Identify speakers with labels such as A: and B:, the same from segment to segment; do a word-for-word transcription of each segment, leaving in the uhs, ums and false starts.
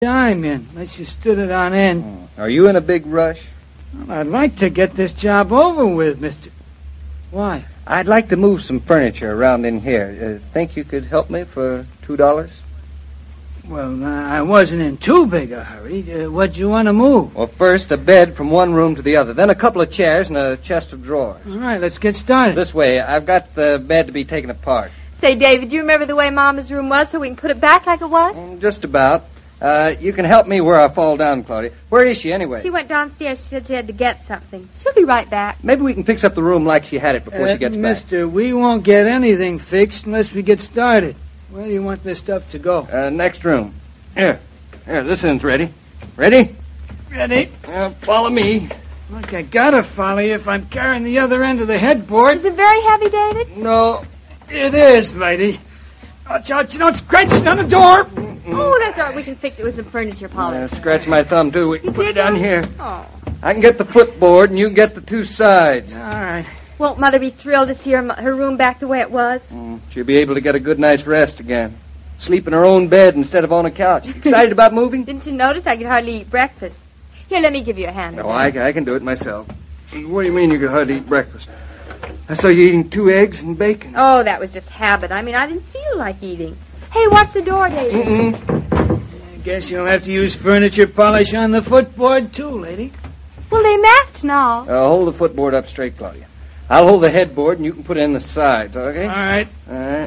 A: I'm in, unless you stood it on end.
B: Oh. Are you in a big rush?
A: Well, I'd like to get this job over with, Mister Why?
B: I'd like to move some furniture around in here. Uh, think you could help me for two dollars?
A: Well, uh, I wasn't in too big a hurry. Uh, what'd you want to move?
B: Well, first a bed from one room to the other, then a couple of chairs and a chest of drawers.
A: All right, let's get started.
B: This way. I've got the bed to be taken apart.
C: Say, David, do you remember the way Mama's room was so we can put it back like it was?
B: Mm, just about. Uh, you can help me where I fall down, Claudia. Where is she, anyway?
C: She went downstairs. She said she had to get something. She'll be right back.
B: Maybe we can fix up the room like she had it before
A: uh,
B: she gets
A: Mister, back. We won't get anything fixed unless we get started. Where do you want this stuff to go?
B: Uh, next room. Here. Here, this end's ready. Ready?
A: Ready.
B: Uh, follow me.
A: Look, I gotta follow you if I'm carrying the other end of the headboard.
C: Is it very heavy, David?
A: No, it is, lady. Watch out, you don't scratch it on the door.
C: Mm-mm. Oh, that's all right. We can fix it with some furniture polish.
B: Uh, scratch my thumb, too. We can
C: You
B: put it down
C: that?
B: here.
C: Oh.
B: I can get the footboard, and you can get the two sides.
A: All right.
C: Won't Mother be thrilled to see her, her room back the way it was?
B: Mm, she'll be able to get a good night's rest again. Sleep in her own bed instead of on a couch. Excited about moving?
C: Didn't you notice I could hardly eat breakfast? Here, let me give you a hand.
B: No, I, I can do it myself. What do you mean you can hardly eat breakfast? I saw you eating two eggs and bacon.
C: Oh, that was just habit. I mean, I didn't feel like eating. Hey, watch the door, David.
B: Mm-mm.
A: I guess you'll have to use furniture polish on the footboard, too, lady.
C: Well, they match now.
B: Uh, hold the footboard up straight, Claudia. I'll hold the headboard, and you can put it in the sides, okay?
A: All right.
B: All right.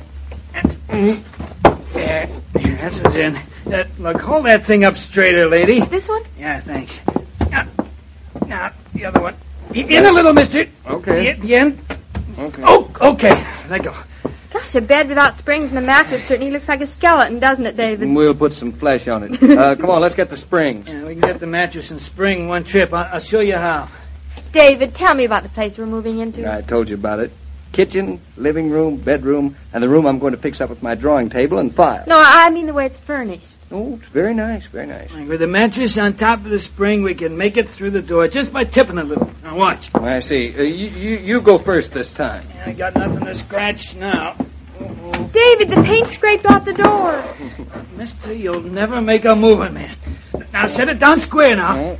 A: There. There, that's what's in. Uh, look, hold that thing up straighter, lady.
C: This one?
A: Yeah, thanks. Now, now the other one. In a little, mister.
B: Okay.
A: The, the end.
B: Okay.
A: Oh, okay. Let go.
C: Gosh, a bed without springs and a mattress certainly looks like a skeleton, doesn't it, David?
B: We'll put some flesh on it. Uh, come on, let's get the springs.
A: Yeah, we can get the mattress and spring one trip. I'll, I'll show you how.
C: David, tell me about the place we're moving into.
B: I told you about it. Kitchen, living room, bedroom, and the room I'm going to fix up with my drawing table and file.
C: No, I mean the way it's furnished.
B: Oh, it's very nice, very nice.
A: With the mattress on top of the spring, we can make it through the door just by tipping a little. Now, watch.
B: I see. Uh, you, you, you go first this time.
A: I got nothing to scratch now.
C: David, the paint scraped off the door.
A: Mister, you'll never make a moving man. Now, set it down square now.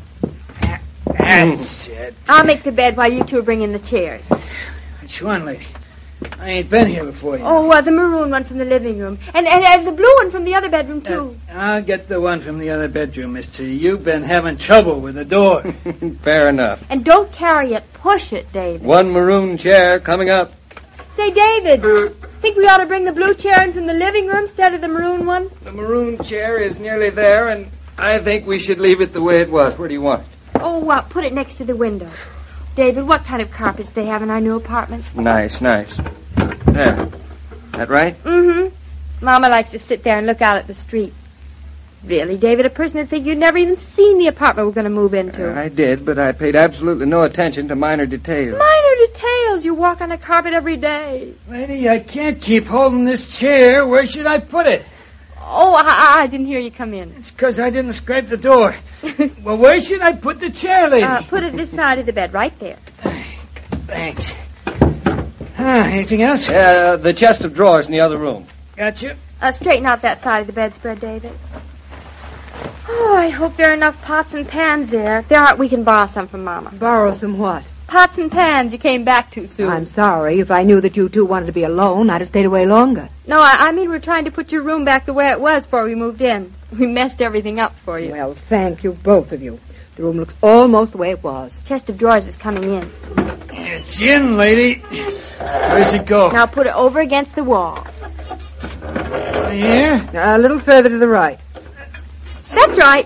A: That's it.
C: I'll make the bed while you two are bringing the chairs.
A: Which one, lady? I ain't been here before. You
C: Oh, uh, the maroon one from the living room. And, and, and the blue one from the other bedroom, too.
A: Uh, I'll get the one from the other bedroom, mister. You've been having trouble with the door.
B: Fair enough.
C: And don't carry it. Push it, David.
B: One maroon chair coming up.
C: Say, David, think we ought to bring the blue chair in from the living room instead of the maroon one?
B: The maroon chair is nearly there, and I think we should leave it the way it was. Where do you want it?
C: Oh, uh, put it next to the window. David, what kind of carpets do they have in our new apartment?
B: Nice, nice. There. That right?
C: Mm-hmm. Mama likes to sit there and look out at the street. Really, David, a person would think you'd never even seen the apartment we're going to move into.
B: Uh, I did, but I paid absolutely no attention to minor details.
C: Minor details. You walk on a carpet every day.
A: Lady, I can't keep holding this chair. Where should I put it?
C: Oh, I, I didn't hear you come in.
A: It's because I didn't scrape the door. Well, where should I put the chair, lady?
C: Uh, put it this side of the bed, right there.
A: Thanks. Ah, anything else?
B: Uh, the chest of drawers in the other room.
A: Gotcha.
C: Uh, straighten out that side of the bedspread, David. Oh, I hope there are enough pots and pans there. If there aren't, we can borrow some from Mama.
D: Borrow some what?
C: Pots and pans. You came back too soon.
D: I'm sorry. If I knew that you two wanted to be alone, I'd have stayed away longer.
C: No, I, I mean we're trying to put your room back the way it was before we moved in. We messed everything up for you.
D: Well, thank you, both of you. The room looks almost the way it was.
C: Chest of drawers is coming in.
A: It's in, lady. Where's it go?
C: Now put it over against the wall.
A: Here?
D: A little further to the right.
C: That's right.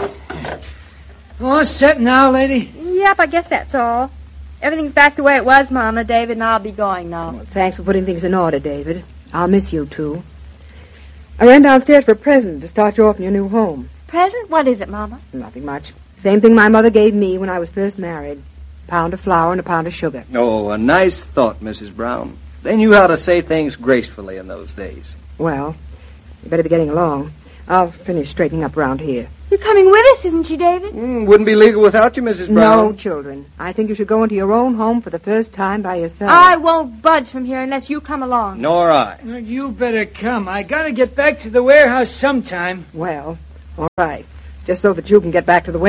A: All set now, lady?
C: Yep, I guess that's all. Everything's back the way it was, Mama, David, and I'll be going now.
D: Well, thanks for putting things in order, David. I'll miss you, too. I ran downstairs for a present to start you off in your new home.
C: Present? What is it, Mama?
D: Nothing much. Same thing my mother gave me when I was first married. A pound of flour and a pound of sugar.
B: Oh, a nice thought, Missus Brown. They knew how to say things gracefully in those days.
D: Well, you better be getting along. I'll finish straightening up around here.
C: You're coming with us, isn't she, David?
B: Mm, wouldn't be legal without you, Missus Brown.
D: No, children. I think you should go into your own home for the first time by yourself.
C: I won't budge from here unless you come along.
B: Nor I.
A: Well, you better come. I gotta get back to the warehouse sometime.
D: Well, All right. Just so that you can get back to the